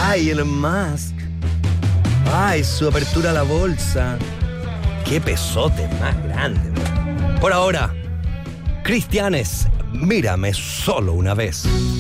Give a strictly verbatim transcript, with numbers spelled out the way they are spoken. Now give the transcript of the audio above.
Ay, Elon Musk. Ay, su apertura a la bolsa. Qué pesote más grande, man. Por ahora, Cristianes, mírame solo una vez.